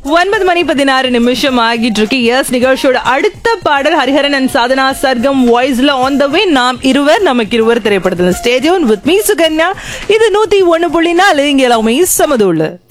9:16 ஆகிட்டு இருக்கு. எஸ், நிகழ்ச்சியோட அடுத்த பாடல் ஹரிஹரன் அண்ட் சாதனா சர்க்கம் வாய்ஸ்ல ஆன் த வே. நாம் இருவர் நமக்கு இருவர் திரைப்படத்தில். Stay tune with me Sukanya. இது 101.4 இங்க எல்லாமே சமதுள்ள.